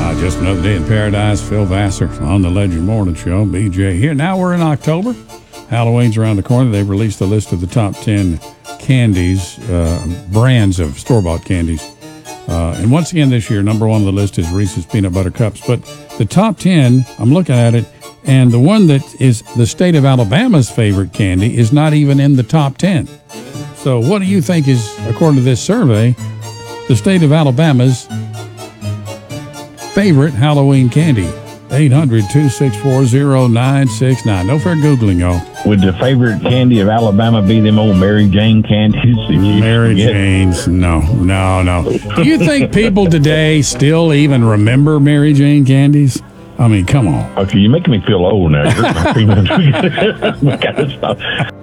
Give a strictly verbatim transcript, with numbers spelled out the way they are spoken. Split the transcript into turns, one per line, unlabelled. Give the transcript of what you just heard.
Uh, just another day in paradise. Phil Vassar on the Legend Morning Show. B J here. Now we're in October. Halloween's around the corner. They've released a list of the top ten candies, uh, brands of store-bought candies. Uh, and once again this year, number one on the list is Reese's Peanut Butter Cups. But the top ten, I'm looking at it, and the one that is the state of Alabama's favorite candy is not even in the top ten. So what do you think is, according to this survey, the state of Alabama's favorite Halloween candy? eight hundred, two six four, zero nine six nine. No fair Googling, y'all.
Would the favorite candy of Alabama be them old Mary Jane candies?
Mary Jane's? No, no, no. Do you think people today still even remember Mary Jane candies? I mean, come on.
Okay, you're making me feel old now. You're hurting my feelings. We gotta stop.